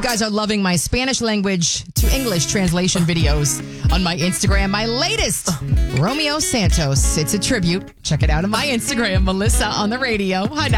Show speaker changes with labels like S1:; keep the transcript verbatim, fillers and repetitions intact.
S1: guys are loving my Spanish language to English translation videos on my Instagram. My latest, Romeo Santos. It's a tribute. Check it out on my Instagram, Melissa on the radio. Hi,